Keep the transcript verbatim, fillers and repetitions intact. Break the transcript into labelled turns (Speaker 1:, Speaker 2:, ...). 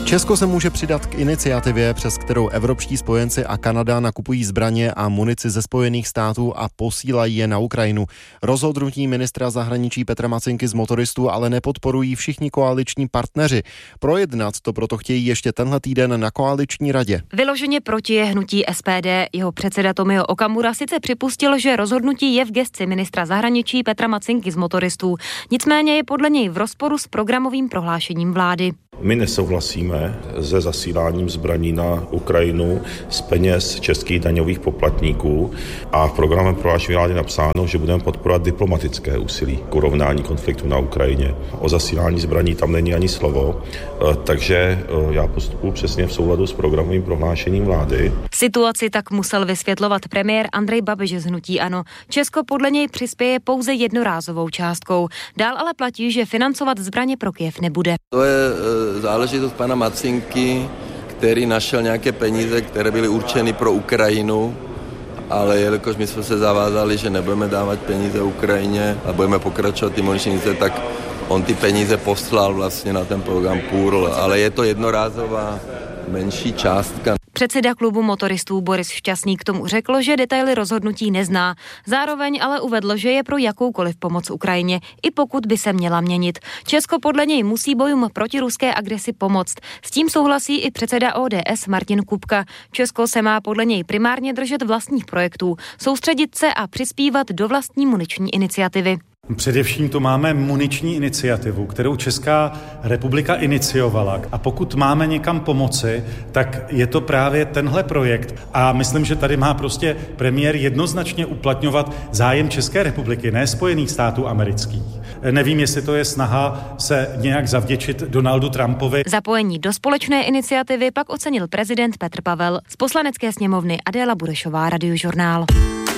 Speaker 1: Česko se může přidat k iniciativě, přes kterou evropští spojenci a Kanada nakupují zbraně a munici ze Spojených států a posílají je na Ukrajinu. Rozhodnutí ministra zahraničí Petra Macinky z motoristů ale nepodporují všichni koaliční partneři. Projednat to proto chtějí ještě tenhle týden na koaliční radě.
Speaker 2: Vyloženě proti je hnutí S P D. Jeho předseda Tomio Okamura sice připustil, že rozhodnutí je v gesci ministra zahraničí Petra Macinky z motoristů. Nicméně je podle něj v rozporu s programovým prohlášením vlády.
Speaker 3: My nesouhlasíme se zasíláním zbraní na Ukrajinu z peněz českých daňových poplatníků a v programu prohlášení vlády napsáno, že budeme podporovat diplomatické úsilí k urovnání konfliktu na Ukrajině. O zasílání zbraní tam není ani slovo, takže já postupuji přesně v souladu s programovým prohlášením vlády.
Speaker 2: Situaci tak musel vysvětlovat premiér Andrej Babiš z hnutí ANO. Česko podle něj přispěje pouze jednorázovou částkou. Dál ale platí, že financovat zbraně pro Kyjev nebude.
Speaker 4: To je záležitost pana Macinky, který našel nějaké peníze, které byly určeny pro Ukrajinu, ale jelikož my jsme se zavázali, že nebudeme dávat peníze Ukrajině a budeme pokračovat ty muničnice, tak on ty peníze poslal vlastně na ten program P U R L, ale je to jednorázová menší částka.
Speaker 2: Předseda klubu motoristů Boris Šťastný k tomu řekl, že detaily rozhodnutí nezná. Zároveň ale uvedl, že je pro jakoukoliv pomoc Ukrajině, i pokud by se měla měnit. Česko podle něj musí bojům proti ruské agresi pomoct. S tím souhlasí i předseda O D S Martin Kupka. Česko se má podle něj primárně držet vlastních projektů, soustředit se a přispívat do vlastní muniční iniciativy.
Speaker 5: Především tu máme muniční iniciativu, kterou Česká republika iniciovala. A pokud máme někam pomoci, tak je to právě tenhle projekt. A myslím, že tady má prostě premiér jednoznačně uplatňovat zájem České republiky, ne Spojených států amerických. Nevím, jestli to je snaha se nějak zavděčit Donaldu Trumpovi.
Speaker 2: Zapojení do společné iniciativy pak ocenil prezident Petr Pavel. Z Poslanecké sněmovny Adéla Burešová, Radiožurnál.